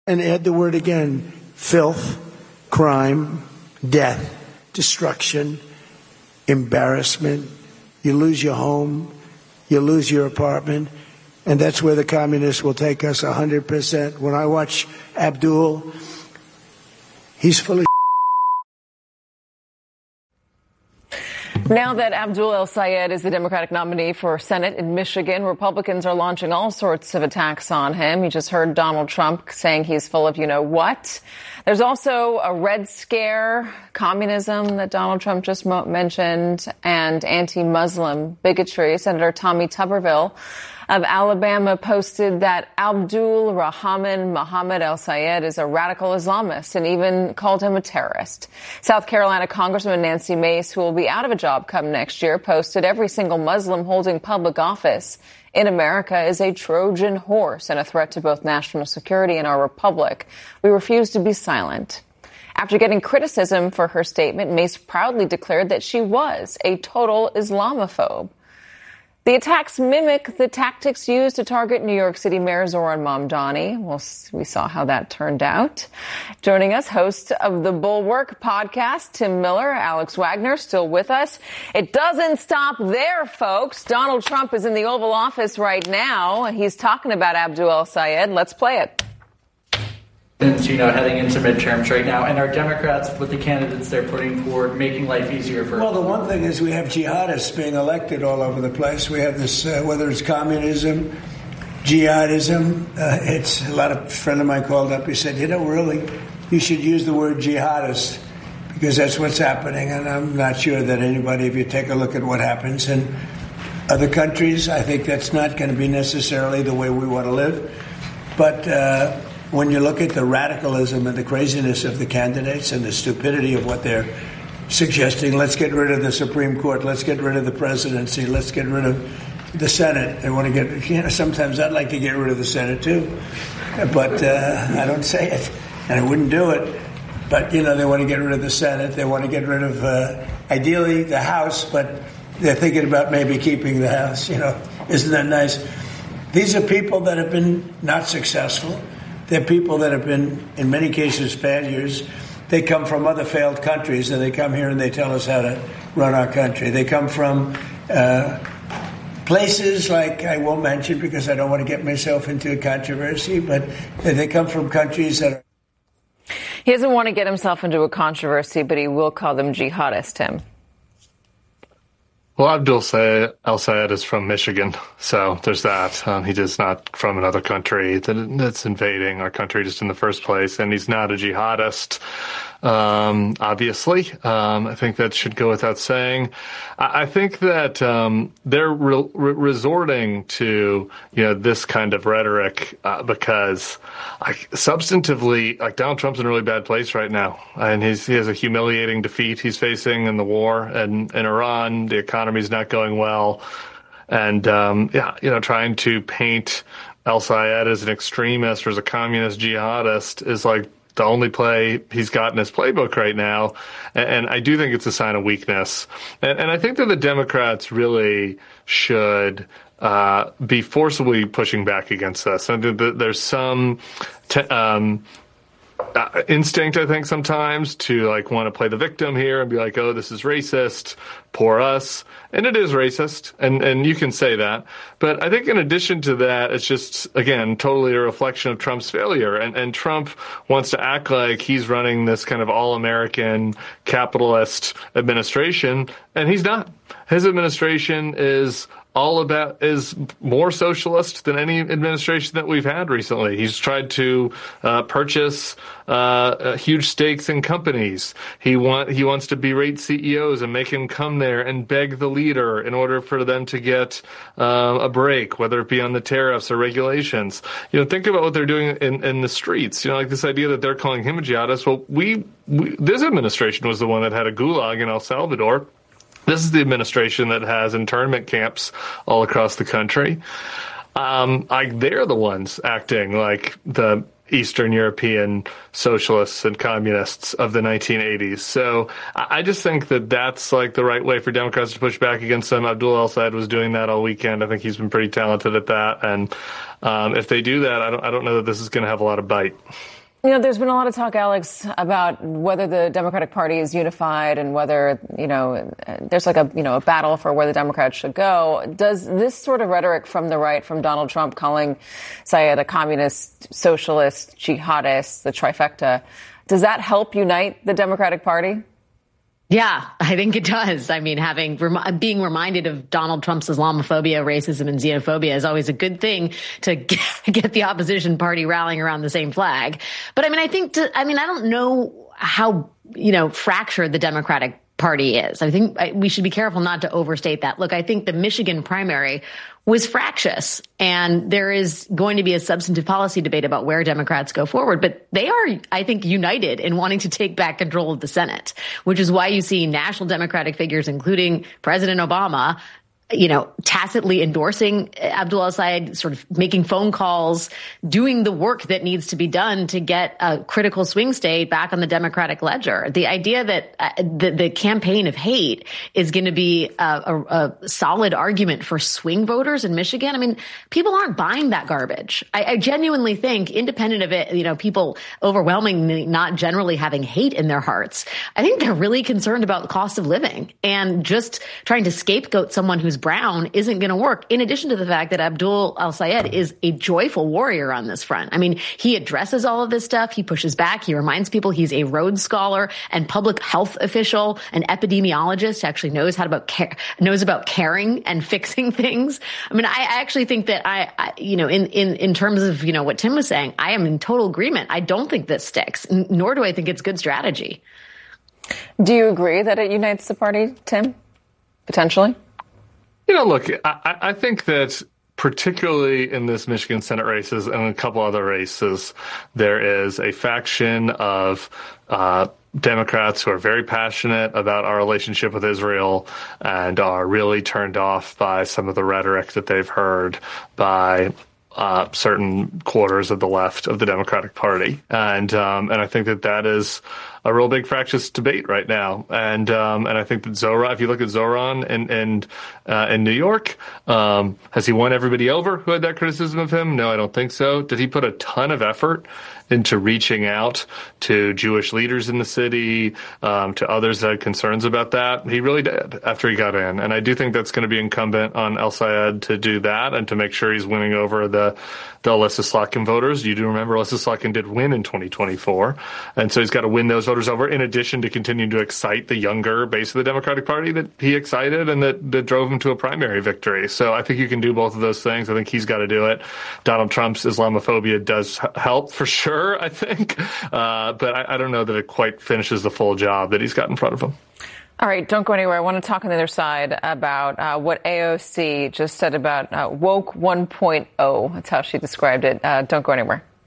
and add the word again, filth, crime, death, destruction, embarrassment. You lose your home, you lose your apartment, and that's where the communists will take us 100%. When I watch Abdul, he's full of Now that Abdul El-Sayed is the Democratic nominee for Senate in Michigan, Republicans are launching all sorts of attacks on him. You just heard Donald Trump saying he's full of you-know-what. There's also a Red Scare, communism that Donald Trump just mentioned, and anti-Muslim bigotry. Senator Tommy Tuberville of Alabama posted that Abdul Rahman Muhammad El-Sayed is a radical Islamist and even called him a terrorist. South Carolina Congresswoman Nancy Mace, who will be out of a job come next year, posted every single Muslim holding public office in America is a Trojan horse and a threat to both national security and our republic. We refuse to be silent. After getting criticism for her statement, Mace proudly declared that she was a total Islamophobe. The attacks mimic the tactics used to target New York City Mayor Zohran Mamdani. Well, we saw how that turned out. Joining us, host of the Bulwark podcast, Tim Miller, Alex Wagner, still with us. It doesn't stop there, folks. Donald Trump is in the Oval Office right now. He's talking about Abdul El-Sayed. Let's play it. Heading into midterms right now, and our Democrats, with the candidates they're putting forward, making life easier for... Well, the one thing is we have jihadists being elected all over the place. We have this, whether it's communism, jihadism, it's a friend of mine called up, he said, really, you should use the word jihadist, because that's what's happening, and I'm not sure that anybody, if you take a look at what happens in other countries, I think that's not going to be necessarily the way we want to live, but... when you look at the radicalism and the craziness of the candidates and the stupidity of what they're suggesting, let's get rid of the Supreme Court, let's get rid of the presidency, let's get rid of the Senate. They want to get, sometimes I'd like to get rid of the Senate too, but I don't say it, and I wouldn't do it. But, they want to get rid of the Senate, they want to get rid of, ideally, the House, but they're thinking about maybe keeping the House, Isn't that nice? These are people that have been not successful. They're people that have been, in many cases, failures. They come from other failed countries, and they come here and they tell us how to run our country. They come from places like, I won't mention because I don't want to get myself into a controversy, but they come from countries that are... He doesn't want to get himself into a controversy, but he will call them jihadists, Tim. Well, Abdul El-Sayed is from Michigan, so there's that. He is not from another country that's invading our country just in the first place, and he's not a jihadist, obviously. I think that should go without saying. I think that they're resorting to this kind of rhetoric because, substantively, Donald Trump's in a really bad place right now, and he has a humiliating defeat he's facing in the war in Iran. The economy's not going well, and trying to paint El-Sayed as an extremist or as a communist jihadist is the only play he's got in his playbook right now. And I do think it's a sign of weakness. And I think that the Democrats really should be forcibly pushing back against this. And there's some instinct, I think, sometimes to want to play the victim here and be like, oh, this is racist, poor us. And it is racist, and you can say that. But I think in addition to that, it's just, again, totally a reflection of Trump's failure. And Trump wants to act like he's running this kind of all-American capitalist administration, and he's not. His administration is more socialist than any administration that we've had recently. He's tried to purchase huge stakes in companies. He wants to berate CEOs and make them come there and beg the leader in order for them to get a break, whether it be on the tariffs or regulations. Think about what they're doing in the streets. This idea that they're calling him a jihadist. Well, this administration was the one that had a gulag in El Salvador. This is the administration that has internment camps all across the country. They're the ones acting like the Eastern European socialists and communists of the 1980s. So I just think that that's the right way for Democrats to push back against them. Abdul El-Sayed was doing that all weekend. I think he's been pretty talented at that. And if they do that, I don't know that this is going to have a lot of bite. You know, there's been a lot of talk, Alex, about whether the Democratic Party is unified and whether, there's like a battle for where the Democrats should go. Does this sort of rhetoric from the right, from Donald Trump calling Syed a communist, socialist, jihadist, the trifecta, does that help unite the Democratic Party? Yeah, I think it does. I mean, being reminded of Donald Trump's Islamophobia, racism, and xenophobia is always a good thing to get the opposition party rallying around the same flag. But I don't know how, fractured the Democratic Party is. I think we should be careful not to overstate that. Look, I think the Michigan primary was fractious, and there is going to be a substantive policy debate about where Democrats go forward. But they are, I think, united in wanting to take back control of the Senate, which is why you see national Democratic figures, including President Obama, tacitly endorsing Abdul al-Sayed, sort of making phone calls, doing the work that needs to be done to get a critical swing state back on the Democratic ledger. The idea that the campaign of hate is going to be a solid argument for swing voters in Michigan, I mean, people aren't buying that garbage. I genuinely think, independent of it, people overwhelmingly not generally having hate in their hearts, I think they're really concerned about the cost of living, and just trying to scapegoat someone who's brown isn't going to work, in addition to the fact that Abdul al-Sayed is a joyful warrior on this front. I mean, he addresses all of this stuff. He pushes back. He reminds people he's a Rhodes Scholar and public health official, an epidemiologist, actually knows about caring and fixing things. I mean, I actually think that in terms of, what Tim was saying, I am in total agreement. I don't think this sticks, nor do I think it's good strategy. Do you agree that it unites the party, Tim? Potentially? Look, I think that particularly in this Michigan Senate races and a couple other races, there is a faction of Democrats who are very passionate about our relationship with Israel and are really turned off by some of the rhetoric that they've heard by certain quarters of the left of the Democratic Party. And I think that is a real big fractious debate right now. And I think that Zoran, if you look at Zoran in New York, has he won everybody over who had that criticism of him? No, I don't think so. Did he put a ton of effort into reaching out to Jewish leaders in the city, to others that had concerns about that? He really did after he got in. And I do think that's going to be incumbent on al-Sayed to do that and to make sure he's winning over the Alyssa Slotkin voters. You do remember Alyssa Slotkin did win in 2024. And so he's got to win those voters over, in addition to continuing to excite the younger base of the Democratic Party that he excited and that drove him to a primary victory. So I think you can do both of those things. I think he's got to do it. Donald Trump's Islamophobia does help for sure, I think. But I don't know that it quite finishes the full job that he's got in front of him. All right, don't go anywhere. I want to talk on the other side about what AOC just said about woke 1.0. That's how she described it. Don't go anywhere.